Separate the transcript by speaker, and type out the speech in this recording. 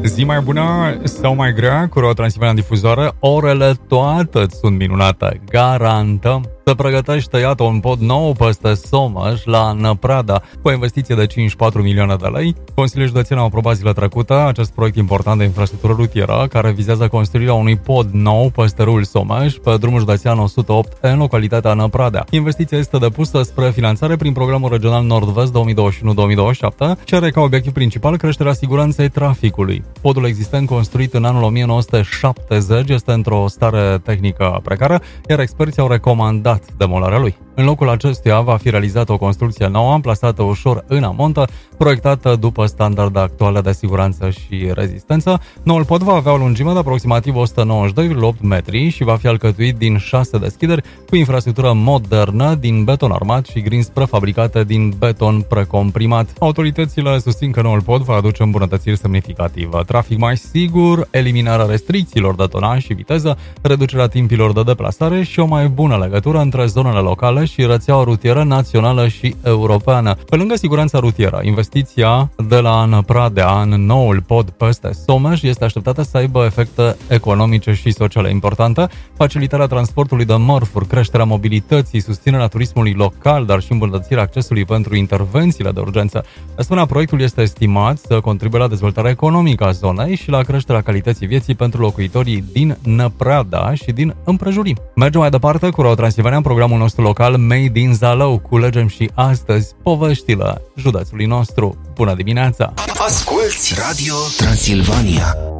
Speaker 1: Zi mai bună sau mai grea, cu Road Transilvania în difuzoare, orele toate sunt minunate, garantăm. Se pregătește, iată, un pod nou peste Someș, la Năprada, cu o investiție de 54 milioane de lei. Consiliul Județean a aprobat zilele trecute acest proiect important de infrastructură rutieră, care vizează construirea unui pod nou peste râul Someș, pe drumul județean 108, în localitatea Năpradea. Investiția este depusă spre finanțare prin programul regional Nord-Vest 2021-2027, ce are ca obiectiv principal creșterea siguranței traficului. Podul existent, construit în anul 1970, este într-o stare tehnică precară, iar experții au recomandat demolarea lui. În locul acestuia va fi realizată o construcție nouă, amplasată ușor în amontă, proiectată după standarde actuale de siguranță și rezistență. Noul pod va avea o lungime de aproximativ 192,8 metri și va fi alcătuit din 6 deschideri cu infrastructură modernă din beton armat și grinzi prefabricate din beton precomprimat. Autoritățile susțin că noul pod va aduce îmbunătățiri semnificative: trafic mai sigur, eliminarea restricțiilor de tonaj și viteză, reducerea timpilor de deplasare și o mai bună legătură între zonele locale și rețeaua rutieră națională și europeană. Pe lângă siguranța rutieră, investiția de la Năpradea în noul pod peste Someș este așteptată să aibă efecte economice și sociale importante: facilitarea transportului de mărfuri, creșterea mobilității, susținerea turismului local, dar și îmbunătățirea accesului pentru intervențiile de urgență. De asemenea, proiectul este estimat să contribuie la dezvoltarea economică a zonei și la creșterea calității vieții pentru locuitorii din Năpradea și din împrejurim. Mergem mai departe cu Road Transilvania în programul nostru local Made in Zalău. Culegem și astăzi poveștile județului nostru. Bună dimineața!
Speaker 2: Asculți Radio Transilvania.